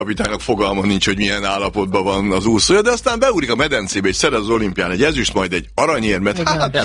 kapitánynak fogalma nincs, hogy milyen állapotban van az úszója, de aztán beúrik a medencébe, és szerez az olimpián egy ezüst, majd egy aranyérmet.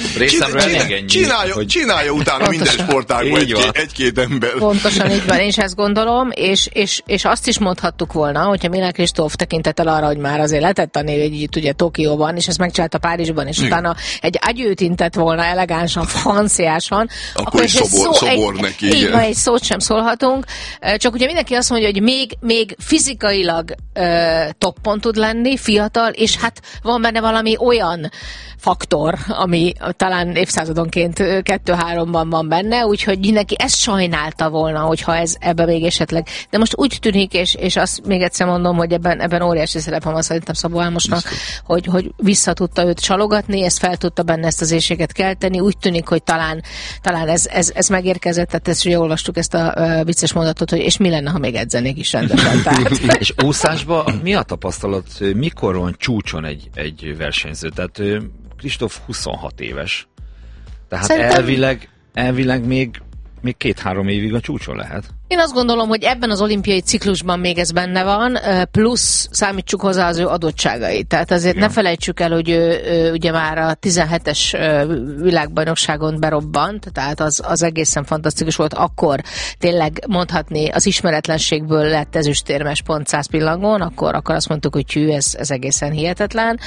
Csinálja utána minden sportágban egy-két ember. Pontosan így van, én is ezt gondolom, és azt is mondhattuk volna, hogyha Milán Kristóf tekintettel arra, hogy már azért letett a név ugye Tokióban, és ezt megcsinálta Párizsban, és utána egy agyőt intett volna elegánsan, franciásan, akkor is szobor neki. Így van, egy szót sem szólhatunk. Csak ugye mindenki azt mondja, hogy még fizikailag toppon tud lenni, fiatal, és hát van benne valami olyan faktor, ami talán évszázadonként 2-3-ban van benne, úgyhogy mindenki ezt sajnálta volna, hogyha ez ebben még esetleg. De most úgy tűnik, és azt még egyszer mondom, hogy ebben óriási szerepem van szerintem Szabó Álmosnak, hogy vissza tudta őt csalogatni, ezt fel tudta benne ezt az éjséget kelteni. Úgy tűnik, hogy talán ez megérkezett, tehát ezt ugye olvastuk ezt a vicces mondatot, hogy és mi lenne, ha még edzenék is rendesen. Tehát. És úszásban mi a tapasztalat, mikor van csúcson egy versenyző? Tehát Kristóf 26 éves. Tehát szerintem elvileg még 2-3 évig a csúcson lehet. Én azt gondolom, hogy ebben az olimpiai ciklusban még ez benne van, plusz számítsuk hozzá az ő adottságait. Tehát azért ne felejtsük el, hogy ő ugye már a 17-es világbajnokságon berobbant, tehát az egészen fantasztikus volt. Akkor tényleg mondhatni, az ismeretlenségből lett ezüstérmes pont 100 pillangón, akkor azt mondtuk, hogy hű, ez egészen hihetetlen.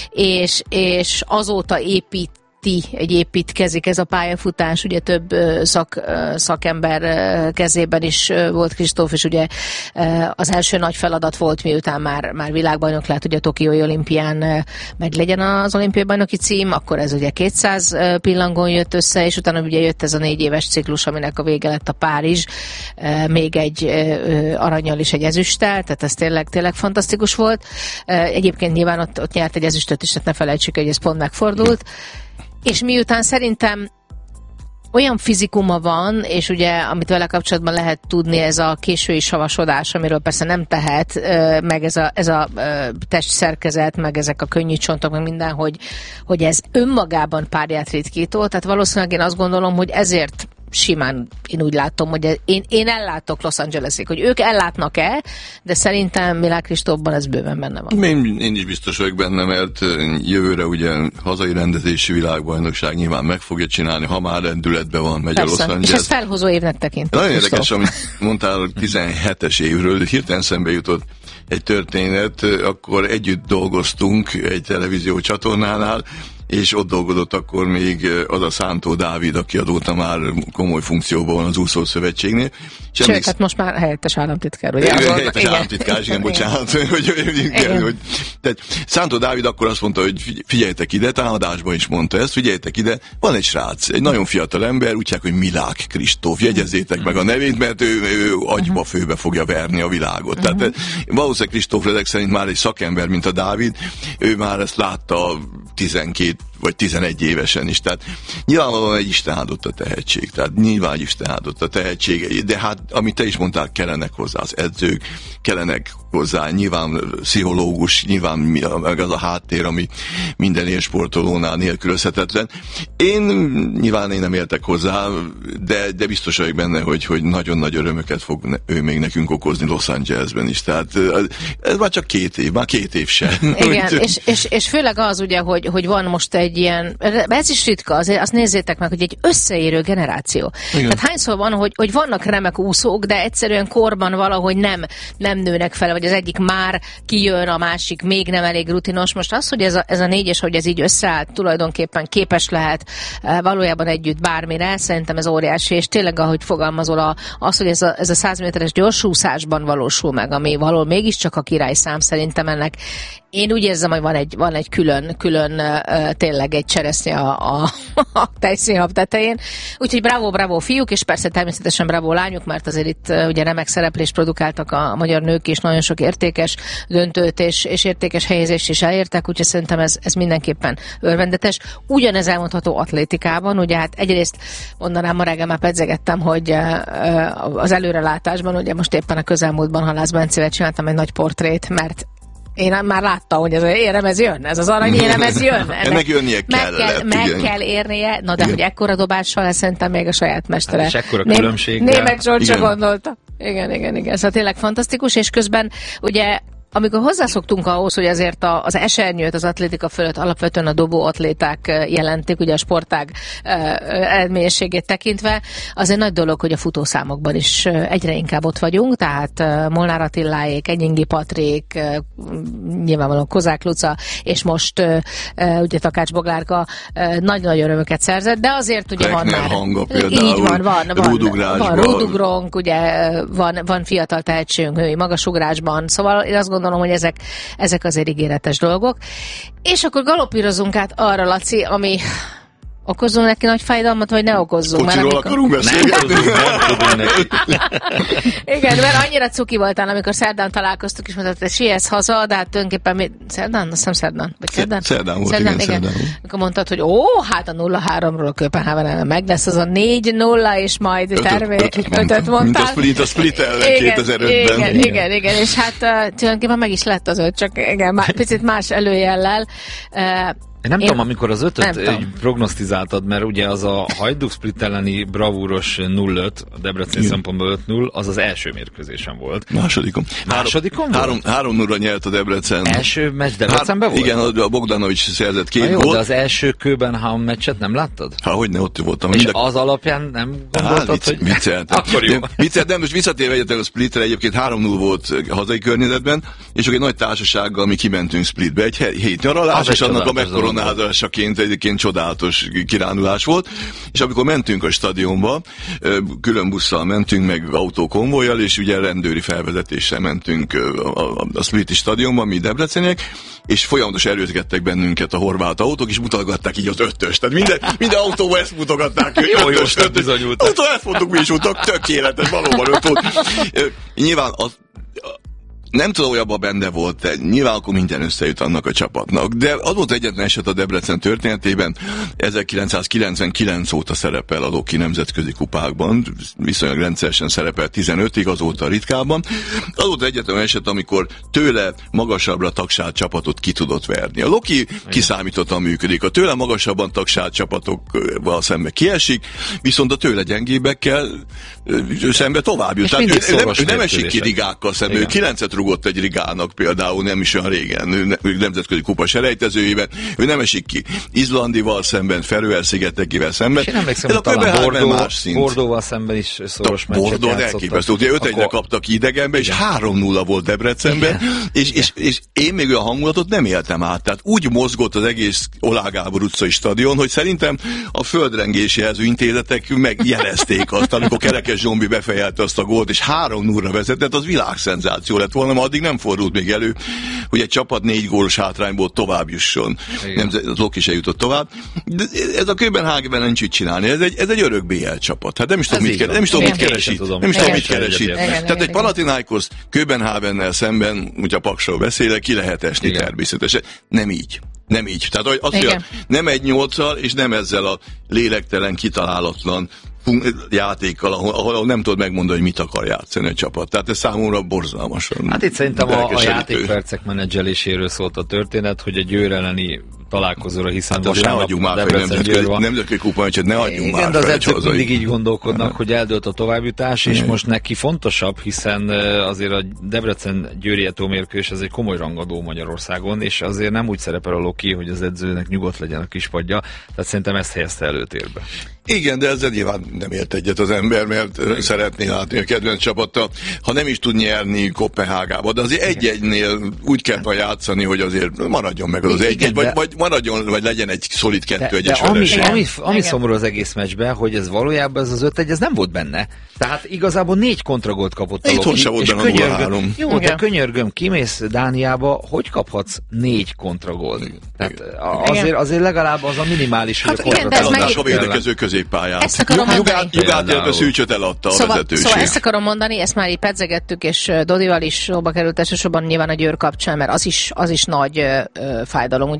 És azóta építkezik ez a pályafutás, ugye több szakember kezében is volt Kristóf, és ugye az első nagy feladat volt, miután már világbajnok lett, ugye a Tokiói olimpián meglegyen az olimpiai bajnoki cím, akkor ez ugye 200 pillangón jött össze, és utána ugye jött ez a 4 éves ciklus, aminek a vége lett a Párizs, még egy arannyal és egy ezüsttel, tehát ez tényleg fantasztikus volt. Egyébként nyilván ott nyert egy ezüstöt is, tehát ne felejtsük, hogy ez pont megfordult. És miután szerintem olyan fizikuma van, és ugye, amit vele kapcsolatban lehet tudni, ez a késői savasodás, amiről persze nem tehet, meg ez a testszerkezet, meg ezek a könnyű csontok, meg minden, hogy ez önmagában párját ritkító. Tehát valószínűleg én azt gondolom, hogy ezért simán én úgy látom, hogy én ellátok Los Angelesig, hogy ők ellátnak-e, de szerintem Milán Kristófban ez bőven benne van. Én is biztos vagyok benne, mert jövőre ugye hazai rendezési világbajnokság nyilván meg fogja csinálni, ha már rendületben van, megy persze. a Los Angeles. És ez felhozó évnek tekint. Nagyon érdekes, amit mondtál 17-es évről, hirtelen szembe jutott egy történet, akkor együtt dolgoztunk egy televízió csatornánál, és ott dolgozott akkor még az a Szántó Dávid, aki azóta már komoly funkcióban van az úszó szövetségnél. Sőt, hát most már helyettes államtitkár, ugye? Helyettes államtitkár, igen, bocsánat. Tehát Szántó Dávid akkor azt mondta, hogy figyeljetek ide, támadásban is mondta ezt, figyeljetek ide, van egy srác, egy nagyon fiatal ember, úgy hívják, hogy Milák Kristóf, jegyezzétek meg a nevét, mert ő agyba főbe fogja verni a világot. Tehát valószínűleg Kristóf ezek szerint már egy szakember, mint a Dávid, ő már ezt látta 12 vagy 11 évesen is. Tehát nyilvánvalóan egy Isten áldott a tehetség. Tehát nyilván Isten áldott a tehetség. De hát, amit te is mondtál, kellenek hozzá az edzők, kellenek hozzá nyilván pszichológus, nyilván meg az a háttér, ami minden élsportolónál nélkülözhetetlen. Én nem értek hozzá, de biztos vagyok benne, hogy nagyon nagy örömöket fog ő még nekünk okozni Los Angelesben is. Tehát ez már csak 2 év se. Igen, és főleg az ugye, hogy van most egy ilyen, ez is ritka, azért azt nézzétek meg, hogy egy összeérő generáció. Igen. Tehát hányszor van, hogy vannak remek úszók, de egyszerűen korban valahogy nem nőnek fel, vagy az egyik már kijön, a másik még nem elég rutinos. Most az, hogy ez a 4-es, hogy ez így összeállt, tulajdonképpen képes lehet valójában együtt bármire, szerintem ez óriási, és tényleg, ahogy fogalmazol, az, hogy ez a 100 méteres gyorsúszásban valósul meg, ami való mégiscsak a királyszám, szerintem ennek én úgy érzem, hogy van egy külön tényleg egy cseresznye a tejszínhab tetején. Úgyhogy bravo fiúk, és persze természetesen bravo lányok, mert azért itt ugye remek szereplést produkáltak a magyar nők, és nagyon sok értékes döntőt és értékes helyezést is elértek, úgyhogy szerintem ez mindenképpen örvendetes. Ugyanez elmondható atlétikában, ugye hát egyrészt mondanám, ma reggel már pedzegettem, hogy az előrelátásban, ugye most éppen a közelmúltban Halász Bencével csináltam egy nagy portrét, mert én már láttam, hogy ez az éremez jön, ez az arany éremez jön. Ennek jönnie kellett. Meg kell érnie, na de igen. Hogy ekkora dobással, szerintem még a saját mestere. És ekkora különbség. Németh Zsolcsa gondolta. Igen. Szóval tényleg fantasztikus, és közben ugye amikor hozzászoktunk ahhoz, hogy azért az esernyőt az atlétika fölött alapvetően a dobó atléták jelentik, ugye a sportág eredményességét tekintve, azért nagy dolog, hogy a futószámokban is egyre inkább ott vagyunk, tehát Molnár Attiláék, Enyingi Patrik, nyilvánvalóan Kozák Luca, és most ugye Takács Boglárka nagy-nagy örömöket szerzett, de azért ugye Lechner van már... hanga például, van rúdugrunk, ugye van fiatal tehetségünk női magasugrásban, szóval én azt gondolom, hogy ezek azért ígéretes dolgok. És akkor galopírozunk át arra, Laci, ami okozzunk neki nagy fájdalmat, vagy ne okozzunk? Kocsiról akarunk beszélni? Igen, mert annyira cuki voltál, amikor szerdán találkoztuk, és mondtad, hogy siess haza, de hát tulajdonképpen szerdán? Azt hiszem szerdán. Vagy szerdán? Szerdán volt, igen. Akkor mondtad, hogy hát a 0-3-ról Köpenháven meg lesz az a 4-0, és majd ötöt mondtál. Mint a Split ellen 2005-ben. Igen, és hát tulajdonképpen meg is lett az 5, csak igen, picit más előjellel. Én nem tudom, amikor az 5-öt prognosztizáltad, mert ugye az a Hajduk Split elleni bravúros 0-5, a Debrecen szempontból 5-0, az első mérkőzésen volt. Másodikon volt? 3-0-ra nyert a Debrecen. Első meccs Debrecenben volt? Igen, a Bogdanovics szerzett 2 gólt. De az első Köbenhavn meccset nem láttad? Hogyne, ott voltam. És az alapján nem gondoltad, hogy... Vicceltem. Akkor jó. Vicceltem, most visszatérve egyetek a Splitre, egyébként 3-0 volt hazai környezetben, és akkor egy nagy társasággal mi kimentünk Splitbe, egy hét nyaralás, és annak a megkoronázásaként egyébként csodálatos kirándulás volt, és amikor mentünk a stadionba, külön busszal mentünk, meg autókonvojjal, és ugye rendőri felvezetéssel mentünk a Spliti stadionba, mi debreceniek, és folyamatosan előzgettek bennünket a horvát autók, és mutogatták így az 5-ös. Tehát minden autóba ezt mutogatták, hogy jó bizonyult. Autó, ezt mondtuk mi is, tökéletes, valóban 5 volt. Nyilván nem tudom, hogy abban benne volt, de nyilván akkor minden összejött annak a csapatnak. De az volt egyetlen eset a Debrecen történetében, 1999 óta szerepel a Loki nemzetközi kupákban, viszonylag rendszeresen szerepel 15-ig, azóta ritkában. Az volt egyetlen eset, amikor tőle magasabbra tagsált csapatot ki tudott verni. A Loki kiszámítottan működik, a tőle magasabban tagsált csapatokkal szembe kiesik, viszont a tőle gyengébbekkel szembe tovább jut. Tehát ő nem esik ki rigákkal szembe, ő 9-et rugott egy rigának például nem is olyan régen, nemzetközi kupa selejtezőjében, ő nem esik ki Izlandival szemben, Feröer-szigetekével szemben. És én emlékszem, hogy talán Bordóval szemben is szoros meccset játszottak. Bordó elképesztő. Ugye 5-1-re kaptak idegenbe, és 3-0 volt Debrecenben, és én még olyan hangulatot nem éltem át. Tehát úgy mozgott az egész Oláh Gábor utcai stadion, hogy szerintem a földrengési jelzőintézetek megjelezték azt, amikor Kerekes Zsombi befejelte azt a gólt, és 3-0-ra vezetett, az világszenzáció lett volna, mert addig nem fordult még elő, hogy egy csapat 4 gólos hátrányból tovább jusson. Az Loki se jutott tovább. De ez a Köbenhágben nincs mit csinálni. Ez egy örök BL csapat. Hát nem is tudom, mit keresít. Tehát egy Panathinaikos Köbenhavennel szemben, hogyha Paksról beszélek, ki lehet esni természetesen. Nem így. Tehát azt mondja, nem egy 8-al, és nem ezzel a lélektelen, kitalálatlan játékkal, ahol nem tudod megmondani, hogy mit akar játszani a csapat. Tehát ez számomra borzalmasan. Hát itt szerintem a játékpercek menedzseléséről szólt a történet, hogy a Győr elleni találkozóra, hiszen vasárnap nemzetközi kupa meccset ne adjunk már. Igen, de az edzők mindig így gondolkodnak, hogy eldőlt a továbbjutás, és most neki fontosabb, hiszen azért a Debrecen-Győri mérkőzés ez egy komoly rangadó Magyarországon, és azért nem úgy szerepel a Loki, hogy az edzőnek nyugodt legyen a kispadja, tehát szerintem ezt helyezte előtérbe. Igen, de ezzel nyilván nem ért egyet az ember, mert szeretné látni a kedvenc csapattal, ha nem is tud nyerni Koppenhágába, de azért egy-egynél úgy kell játszani, hogy azért maradjon meg az egy-egy, vagy maradjon, vagy legyen egy szolid 2-1-es vereség. Ami szomorú az egész meccsben, hogy ez valójában ez az 5-1, ez nem volt benne. Tehát igazából 4 kontragólt kapott a Loki. És könyörgöm, jó, de könyörgöm, kimész Dániába, hogy kaphatsz 4 kontragólt? Tehát azért legalább az a minimális, hogy a kontragolt a védekező középpályát. Nyugát Szűcsöt eladta a vezetőség. Szóval ezt akarom mondani, ezt már így pedzegettük, és Dodival is szóba került elsősorban nyilván a Győr kapcsán, mert az is nagy fájdalom, ugye, hogy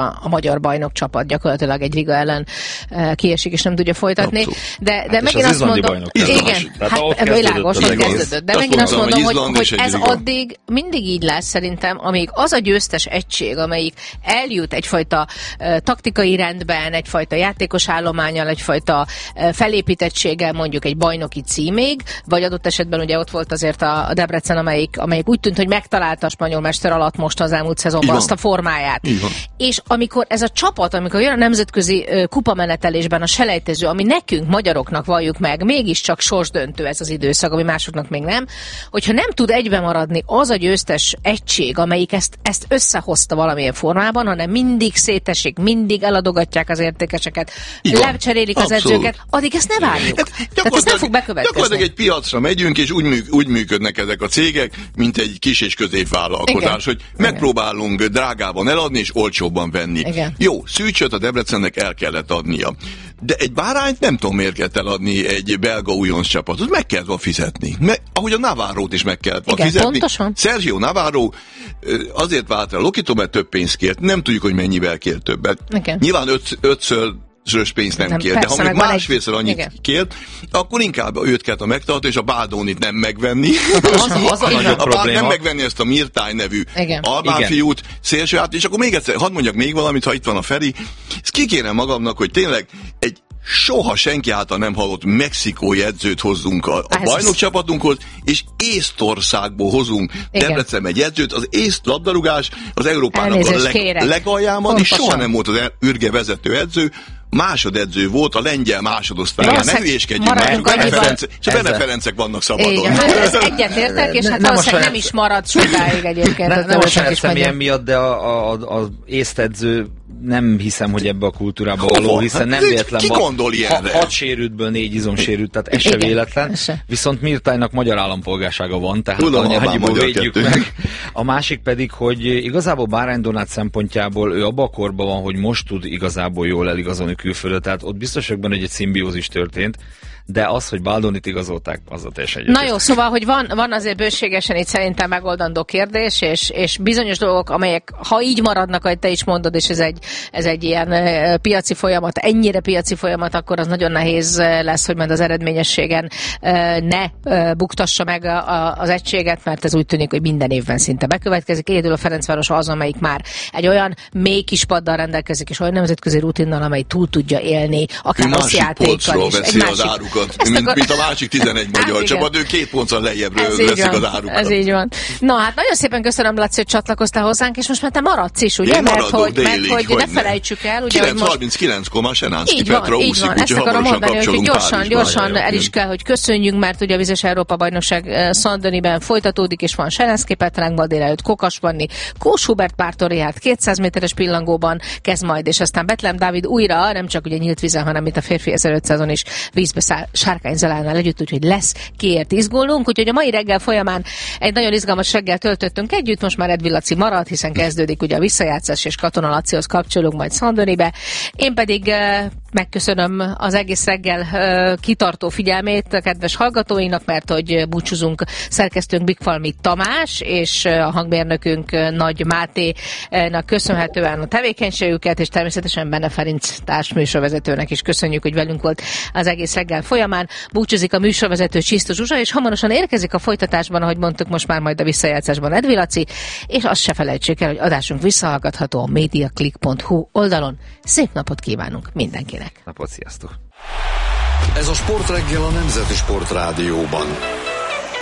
a magyar bajnok csapat gyakorlatilag egy liga ellen kiesik, és nem tudja folytatni. De megint azt mondom, igen, hát világos, hogy kezdődött. De megint azt mondom, hogy ez addig mindig így lesz szerintem, amíg az a győztes egység, amelyik eljut egyfajta taktikai rendben, egyfajta játékos állománnyal, egyfajta felépítettséggel mondjuk egy bajnoki címig, vagy adott esetben ugye ott volt azért a Debrecen, amelyik úgy tűnt, hogy megtalálta a spanyol mester alatt most az elmúlt szezonban azt a formáját. És amikor ez a csapat, amikor jön a nemzetközi kupamenetelésben a selejtező, ami nekünk, magyaroknak valljuk meg, mégiscsak sorsdöntő ez az időszak, ami másoknak még nem, hogyha nem tud egybe maradni az a győztes egység, amelyik ezt összehozta valamilyen formában, hanem mindig szétesik, mindig eladogatják az értékeseket, lecserélik az edzőket, addig ezt ne várjuk. Tehát ez nem fog bekövetkezni. Gyakorlatilag egy piacra megyünk, és úgy működnek ezek a cégek, mint egy kis és középvállalkozás, hogy megpróbálunk drágában eladni, és olcsóbban venni. Igen. Jó, Szűcsöt a Debrecennek el kellett adnia. De egy bárányt nem tudom, miért kellett eladni egy belga újonc csapatot. Meg kellett volna fizetni. Ahogy a Navarrót is meg kellett volna fizetni. Pontosan. Sergio Navarro azért vált el a Lokitól, mert több pénzt kért. Nem tudjuk, hogy mennyivel kért többet. Igen. Nyilván ötszörös pénzt nem kért, persze, de ha még másfélszer annyit kért, akkor inkább őt kellett megtartani, és a Bádónit nem megvenni. Az a nagyobb probléma. Nem megvenni ezt a Mirtály nevű albán fiút, szélsőát, és akkor még egyszer, hadd mondjak még valamit, ha itt van a Feri, ezt kikérem magamnak, hogy tényleg egy soha senki által nem hallott mexikói edzőt hozzunk a bajnokcsapatunkhoz, és Észtországból hozunk Debrecen egy edzőt. Az észt labdarúgás az Európának a legalján van, és soha nem volt az űrge vezető edző. Másodedző volt a lengyel másodosztályán. Ne hülyéskedjünk már, és a Bene Ferencek vannak szabadon. Igen, ez egyetértek, és hát valószínűleg nem is marad sokáig egyébként. Nem a saját személyem miatt, de az észtedző nem hiszem, hogy ebbe a kultúrába való, hiszen nem véletlen van. 6 sérültből 4 izomsérült, tehát ez se véletlen. Viszont Mirtálynak magyar állampolgársága van, tehát annyiból védjük meg. A másik pedig, hogy igazából Bárány Donát szempontjából ő abban a korban van, hogy most tud igazából jól eligazolni külföldre, tehát ott biztos vagyok benne, hogy egy szimbiózis történt, de az, hogy Baldonit igazolták, az a teljesen egyetlen. Na jó, szóval, hogy van azért bőségesen itt szerintem megoldandó kérdés, és bizonyos dolgok, amelyek, ha így maradnak, ahogy te is mondod, és ez egy ilyen piaci folyamat, ennyire piaci folyamat, akkor az nagyon nehéz lesz, hogy majd az eredményességen ne buktassa meg az egységet, mert ez úgy tűnik, hogy minden évben szinte bekövetkezik. Egyedül a Ferencváros az, amelyik már egy olyan mély kisapaddal rendelkezik, és olyan nemzetközi rutinnal, amely túl tudja élni, akár rossz játékkal is. Egy másik mint a másik 11 magyar csapat, ő 2 ponttal lejjebbről veszik az árukat. Ez így van. Na hát nagyon szépen köszönöm, Laci, hogy csatlakoztál hozzánk, és most már te maradsz is, ugye? Mert hogy ne felejtsük el, ugye, 9:39-kor már Senánszky Petra úszik, úgyhogy hamarosan kapcsolunk gyorsan el is kell, hogy köszönjünk, mert ugye a Vizes Európa bajnokság Szandoniben folytatódik, és van Senánszky Petránk, ma délelőtt Kokasvanni, Kós Hubert Párton Richárd 200 méteres pillangóban kezd majd, és aztán Betlehem Dávid újra, nem csak ugye nyílt vízen, hanem itt a férfi 1500-on is vízbe száll Sárkány Zelánál együtt, úgyhogy lesz kiért izgulnunk, úgyhogy a mai reggel folyamán egy nagyon izgalmas reggel töltöttünk együtt, most már Edvin Laci marad, hiszen kezdődik ugye a visszajátszás, és Katona Lacihoz kapcsolunk majd Szandonibe. Én pedig megköszönöm az egész reggel kitartó figyelmét a kedves hallgatóinak, mert hogy búcsúzunk szerkesztőnk Bigfalmi Tamás, és a hangmérnökünk Nagy Máténak köszönhetően a tevékenységüket, és természetesen Bene Ferenc társműsorvezetőnek is köszönjük, hogy velünk volt az egész reggel folyamán. Búcsúzik a műsorvezető Csisztus Zsuzsa, és hamarosan érkezik a folytatásban, ahogy mondtuk, most már majd a visszajátszásban Edvin Laci, és azt se felejtsék el, hogy adásunk visszahallgatható a mediaclick.hu oldalon. Szép napot kívánunk mindenkinek! Napot, sziasztok! Ez a Sportreggel a Nemzeti Sportrádióban.